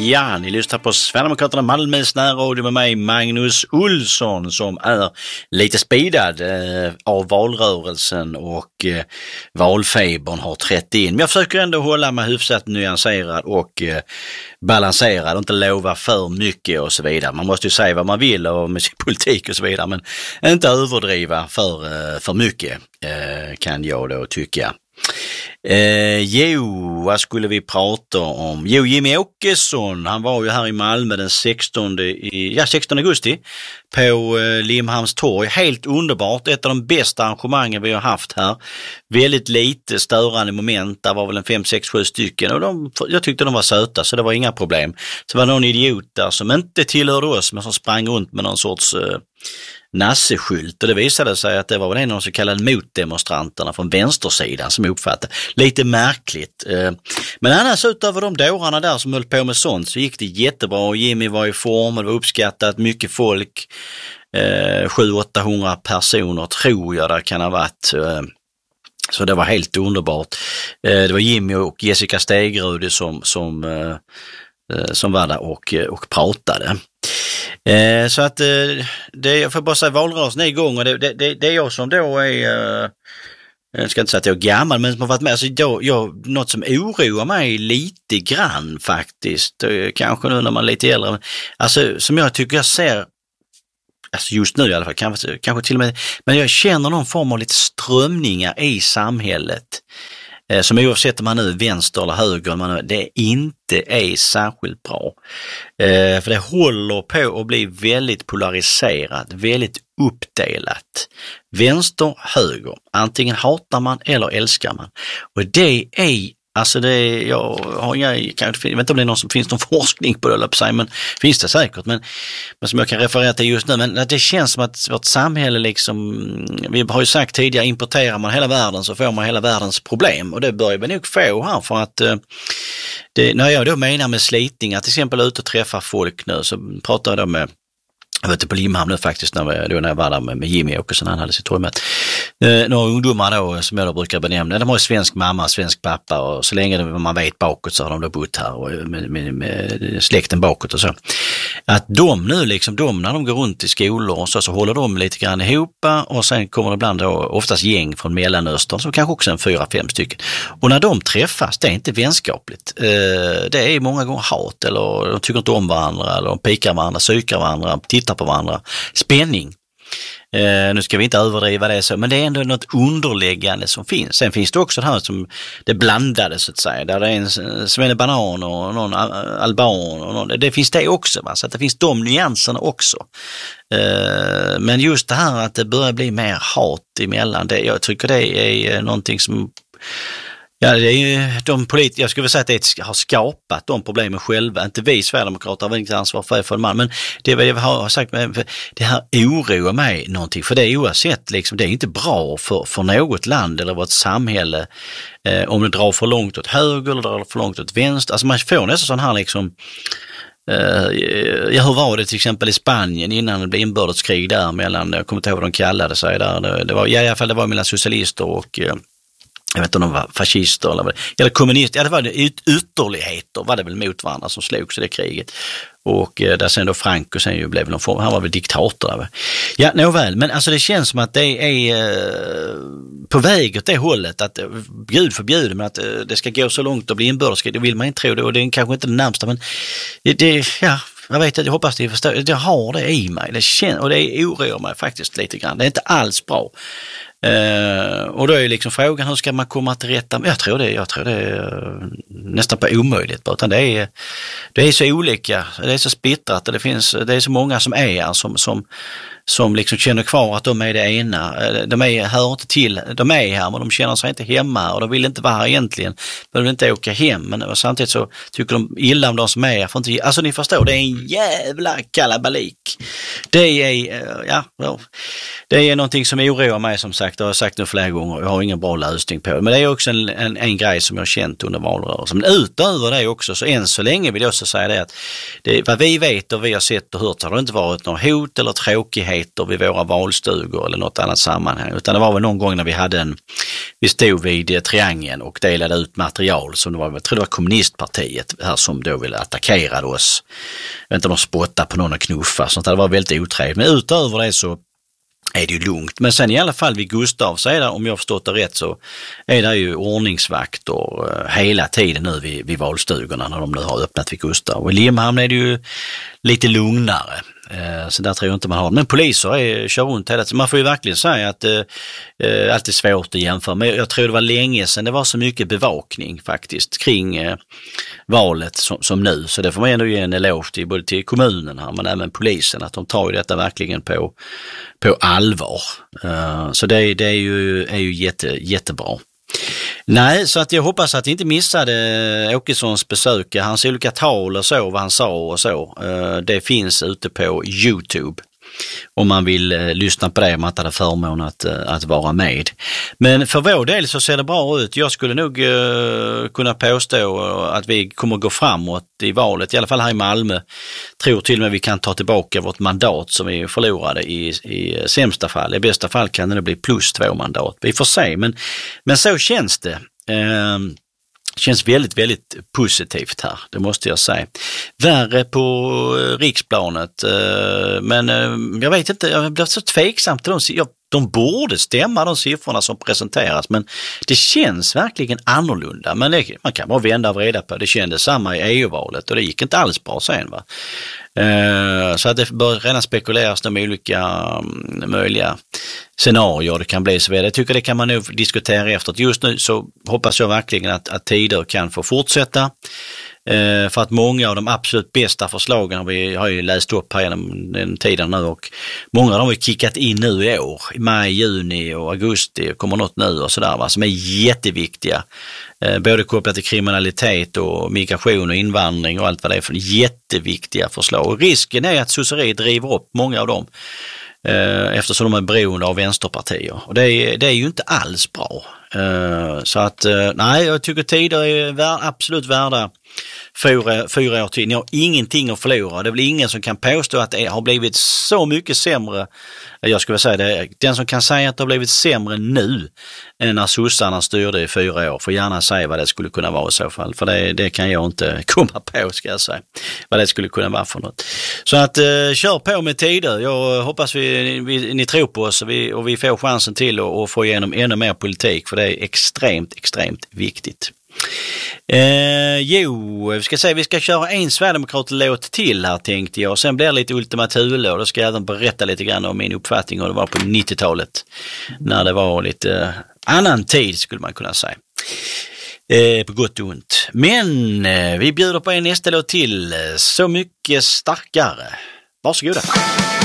Ja, ni lyssnar på Sverigedemokraterna Malmös närradio med mig, Magnus Olsson, som är lite speedad av valrörelsen och valfebern har trätt in. Men jag försöker ändå hålla mig hyfsat nyanserad och balanserad och inte lova för mycket och så vidare. Man måste ju säga vad man vill och med sin politik och så vidare, men inte överdriva för mycket kan jag då tycka. Vad skulle vi prata om? Jimmy Åkesson, han var ju här i Malmö den 16 augusti på Limhamns torg. Helt underbart, ett av de bästa arrangemangen vi har haft här. Väldigt lite störande moment, det var väl en 5, 6, 7 stycken och jag tyckte de var söta så det var inga problem. Så var det någon idiot där som inte tillhörde oss men som sprang runt med någon sorts nasseskylt och det visade sig att det var väl en av de så kallade motdemonstranterna från vänstersidan som uppfattade. Lite märkligt. Men annars utöver de dårarna där som höll på med sånt så gick det jättebra och Jimmy var i form och det var uppskattat, mycket folk. 700-800 personer tror jag det kan ha varit. Så det var helt underbart. Det var Jimmy och Jessica Stegrud som var där och pratade. Så att jag får bara säga valrörelsen är igång och det är jag som då är, jag ska inte säga att jag är gammal men som har varit med, alltså något som oroar mig lite grann faktiskt, kanske nu när man är lite äldre, alltså som jag tycker jag ser, alltså just nu i alla fall, kanske till och med, men jag känner någon form av lite strömningar i samhället. Som oavsett om man nu är vänster eller höger, det inte är särskilt bra. För det håller på att bli väldigt polariserat, väldigt uppdelat. Vänster, höger, antingen hatar man eller älskar man. Och det är, alltså jag vet inte om det är någon som finns någon forskning på det, men finns det säkert, men som jag kan referera till just nu, men det känns som att vårt samhälle liksom, vi har ju sagt tidigare, importerar man hela världen så får man hela världens problem och det börjar vi nog få här för att när jag då menar med slitningar, till exempel ut och träffa folk nu så pratar jag då med, jag vet inte på Limhamn nu faktiskt när jag var där med Jimmy Åkesson, han hade sitt torgmöte. Några ungdomar då som jag då brukar benämna, de har ju svensk mamma, svensk pappa och så länge man vet bakåt så har de då bott här och med släkten bakåt och så. Att de nu liksom, när de går runt i skolor och så håller de lite grann ihop och sen kommer det ibland då oftast gäng från Mellanöstern som kanske också är 4-5 stycken. Och när de träffas, det är inte vänskapligt. Det är många gånger hat eller de tycker inte om varandra eller de pikar varandra, psykar varandra, tittar på varandra. Spänning. Nu ska vi inte överdriva det så, men det är ändå något underliggande som finns. Sen finns det också det här som det blandade så att säga, där det är en svennebanan och någon alban och någon, det finns det också, va? Så att det finns de nyanserna också. Men just det här att det börjar bli mer hat emellan, jag tycker det är någonting som, ja, det är ju de politiker, jag skulle vilja säga att det har skapat de problemen själva, inte vi Sverigedemokrater har inget ansvar för man, men det är vad jag har sagt, det här oroar mig någonting, för det är oavsett liksom, det är inte bra för något land eller vårt samhälle om det drar för långt åt höger eller drar för långt åt vänster, alltså man får nästan sån här liksom, hur var det till exempel i Spanien innan det blev inbördeskrig där mellan, jag kommer inte ihåg vad de kallade sig där, det var i alla fall det var mellan socialister och jag vet inte om de var fascister eller kommunister, ja det var det ytterligheter var det väl mot varandra som slogs i det kriget. Och där sen då Franco sen ju blev någon form, han var väl diktator där. Ja, nåväl, men alltså det känns som att det är på väg åt det hållet att Gud förbjuder, men att det ska gå så långt och bli inbördeskrig, det vill man inte tro det och det är kanske inte det närmsta, men det ja, jag vet att jag hoppas det förstår, jag har det i mig, och det oroar mig faktiskt lite grann, det är inte alls bra. Och då är ju liksom frågan, hur ska man komma till rätta med? Jag tror det är nästan på omöjligt, utan det är så olika, det är så splittrat och det är så många som är här som liksom känner kvar att de är det ena, hör inte till, de är här men de känner sig inte hemma och de vill inte vara här egentligen, de vill inte åka hem, men samtidigt så tycker de illa om de som är här, för inte, alltså ni förstår, det är en jävla kalabalik. Det är någonting som oroar mig, som sagt, och jag har sagt det flera gånger, jag har ingen bra lösning på det, men det är också en grej som jag har känt under valrörelsen. Men utöver det också, så än så länge vill jag också säga det att vad vi vet och vi har sett och hört har det inte varit något hot eller tråkighet lägenheter vid våra valstugor eller något annat sammanhang, utan det var väl någon gång när vi stod vid Triangeln och delade ut material som jag tror det var kommunistpartiet här som då ville attackera oss. Jag vet inte om de spottade på någon och knuffa, sånt det var väldigt otrevligt. Men utöver det så är det ju lugnt. Men sen i alla fall vid Gustav så är det, om jag har förstått det rätt, så är det ju ordningsvakter hela tiden nu vid valstugorna när de nu har öppnat vid Gustav. Och i Limhamn är det ju lite lugnare. Så där tror jag inte man har. Men poliser kör runt hela tiden. Man får ju verkligen säga att allt är svårt att jämföra. Men jag tror det var länge sedan det var så mycket bevakning faktiskt kring valet som nu. Så det får man ändå ge en eloge till både till kommunen här, men även polisen, att de tar ju detta verkligen på allvar. Så det är ju jättebra. Nej, så att jag hoppas att jag inte missade Åkessons besök, hans olika tal och så, vad han sa och så. Det finns ute på YouTube om man vill lyssna på det, om man inte hade förmån att vara med. Men för vår del så ser det bra ut. Jag skulle nog kunna påstå att vi kommer gå framåt i valet, i alla fall här i Malmö. Tror till och med vi kan ta tillbaka vårt mandat som vi förlorade i sämsta fall. I bästa fall kan det bli +2 mandat. Vi får se, men så känns det. Känns väldigt, väldigt positivt här, det måste jag säga. Värre på riksplanet, men jag vet inte, jag blir så tveksam till de borde stämma de siffrorna som presenteras, men det känns verkligen annorlunda. Men man kan bara vända och vrida på det. Kändes samma i EU-valet och det gick inte alls bra sen, va? Så att det bör redan spekuleras de olika möjliga scenarier det kan bli så vidare. Jag tycker det kan man nog diskutera efter. Just nu så hoppas jag verkligen att tider kan få fortsätta. För att många av de absolut bästa förslagen har ju läst upp här genom den tiden nu, och många av dem har vi kickat in nu i år, i maj, juni och augusti, kommer något nu och sådär, va, som är jätteviktiga. Både kopplat till kriminalitet och migration och invandring och allt vad det är för jätteviktiga förslag. Och risken är att sosseriet driver upp många av dem eftersom de är beroende av vänsterpartier. Och det är ju inte alls bra. Så att nej, jag tycker tider är absolut värda 4 år till. Ni har ingenting att förlora. Det är väl ingen som kan påstå att det har blivit så mycket sämre. Jag skulle säga det. Den som kan säga att det har blivit sämre nu än när sossarna styrde i 4 år får gärna säga vad det skulle kunna vara i så fall. För det kan jag inte komma på, ska jag säga. Vad det skulle kunna vara för något. Så att kör på med tider. Jag hoppas ni tror på oss och vi får chansen till att få igenom ännu mer politik. För det är extremt viktigt. Vi ska köra en Sverigedemokrat-låt till här, tänkte jag. Sen blir det lite Ultima Thule och då ska jag även berätta lite grann om min uppfattning och det var på 90-talet. När det var lite annan tid, skulle man kunna säga. På gott och ont. Men vi bjuder på en nästa låt till. Så mycket starkare. Varsågoda.